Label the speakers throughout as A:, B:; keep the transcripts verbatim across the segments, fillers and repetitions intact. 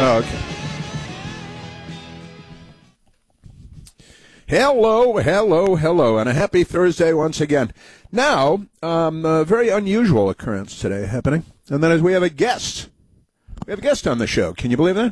A: Oh, okay. Hello, hello, hello, and a happy Thursday once again. Now, um, a very unusual occurrence today happening, and that is we have a guest. We have a guest on the show. Can you believe that?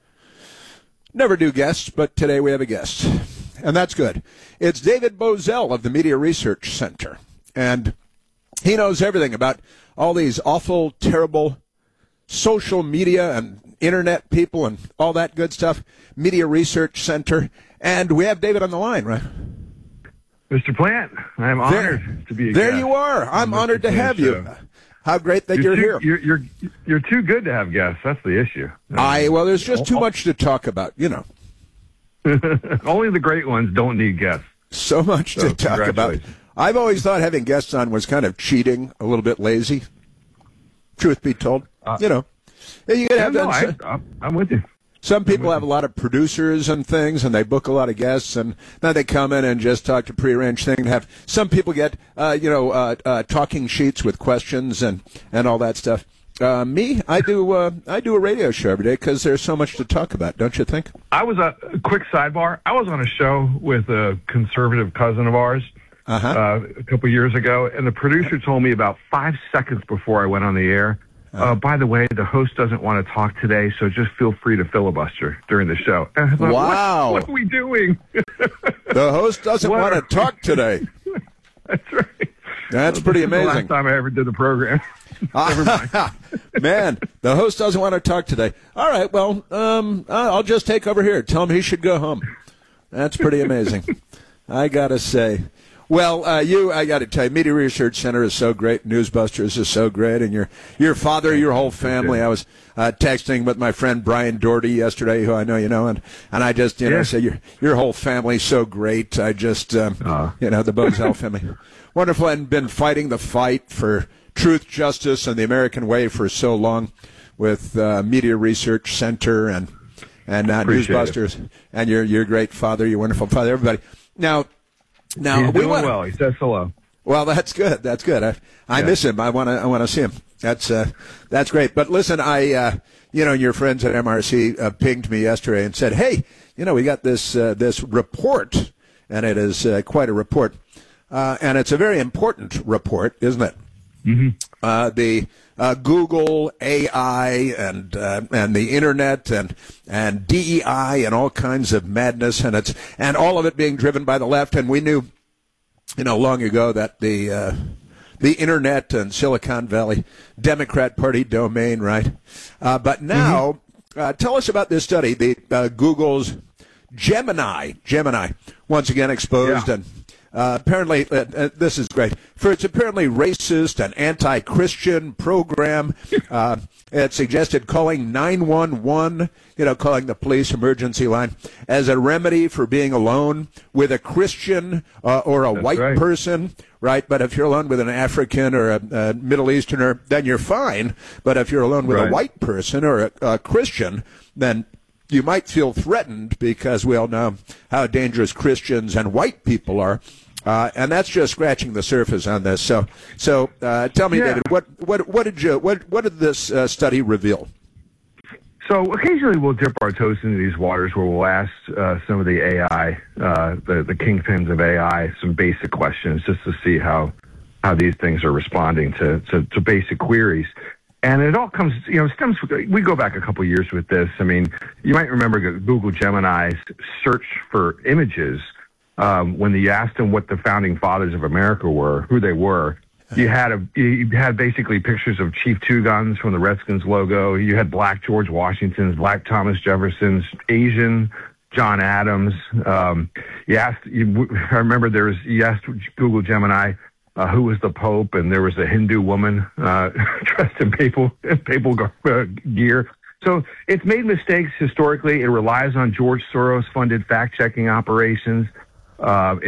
A: Never do guests, but today we have a guest, and that's good. It's David Bozell of the Media Research Center, and he knows everything about all these awful, terrible social media and internet people and all that good stuff. Media Research Center. And we have David on the line, right?
B: Mister Plant, I'm honored
A: there,
B: to be a
A: There
B: guest
A: you are. I'm honored to have you. How great that you're,
B: you're
A: here.
B: Too, you're, you're, you're too good to have guests. That's the issue.
A: I Well, there's just too much to talk about, you know.
B: Only the great ones don't need guests.
A: So much
B: so,
A: to talk about. I've always thought having guests on was kind of cheating, a little bit lazy. Truth be told. Uh, you know. You
B: yeah, have no, I, I'm with you.
A: Some people have a lot of producers and things, and they book a lot of guests, and then they come in and just talk to prearranged things. And have some people get, uh, you know, uh, uh, talking sheets with questions and, and all that stuff. Uh, me, I do uh, I do a radio show every day because there's so much to talk about, don't you think?
B: I was a, a quick sidebar. I was on a show with a conservative cousin of ours
A: uh-huh.
B: uh, a couple years ago, and the producer told me about five seconds before I went on the air, Uh, by the way, the host doesn't want to talk today, so just feel free to filibuster during the show. And I thought,
A: wow.
B: What, what are we doing?
A: The host doesn't want to talk today.
B: That's right.
A: That's
B: well,
A: pretty
B: this
A: amazing.
B: Is the last time I ever did the program. Never mind.
A: Man, the host doesn't want to talk today. All right, well, um, I'll just take over here. Tell him he should go home. That's pretty amazing. I got to say. Well, uh, you, I got to tell you, Media Research Center is so great. Newsbusters is so great. And your your father, your whole family. I was uh, texting with my friend Brian Doherty yesterday, who I know you know, and, and I just, you know,
B: yeah.
A: say your your whole family's so great. I just, um, uh. you know, the Bozell family. Wonderful, and been fighting the fight for truth, justice, and the American way for so long with uh, Media Research Center and, and uh, Newsbusters. It. And your, your great father, your wonderful father, everybody. Now, Now,
B: He's
A: we
B: doing
A: want,
B: well. He says hello.
A: Well, that's good. That's good. I, I
B: yeah.
A: miss him. I want to. I want to see him. That's uh, that's great. But listen, I, uh, you know, your friends at M R C uh, pinged me yesterday and said, "Hey, you know, we got this uh, this report, and it is uh, quite a report, uh, and it's a very important report, isn't it?
B: Mm-hmm.
A: Uh, the uh, Google, A I, and uh, and the internet, and and D E I, and all kinds of madness, and it's and all of it being driven by the left. And we knew, you know, long ago that the uh, the internet and Silicon Valley Democrat Party domain, right? Uh, but now, mm-hmm. uh, tell us about this study, the uh, Google's Gemini, Gemini, once again exposed
B: yeah.
A: and. Uh, apparently, uh, uh, this is great. For its apparently racist and anti-Christian program, uh, it suggested calling nine one one, you know, calling the police emergency line, as a remedy for being alone with a Christian uh, or a
B: That's
A: white
B: right.
A: person, right? But if you're alone with an African or a, a Middle Easterner, then you're fine. But if you're alone with
B: right.
A: a white person or a, a Christian, then you might feel threatened because we all know how dangerous Christians and white people are. Uh, and that's just scratching the surface on this. So, so uh, tell me,
B: yeah.
A: David, what, what, what did you, what, what did this uh, study reveal?
B: So occasionally we'll dip our toes into these waters where we'll ask uh, some of the A I, uh, the, the kingpins of A I, some basic questions just to see how how these things are responding to, to, to basic queries. And it all comes, you know, stems, we go back a couple of years with this. I mean, you might remember Google Gemini's search for images. Um, when you asked them what the founding fathers of America were, who they were, you had a you had basically pictures of Chief Two Guns from the Redskins logo. You had Black George Washington's, Black Thomas Jefferson's, Asian John Adams. Um, you asked, you, I remember there was you asked Google Gemini uh, who was the Pope, and there was a Hindu woman uh, dressed in papal papal uh, gear. So it's made mistakes historically. It relies on George Soros-funded fact-checking operations. Uh,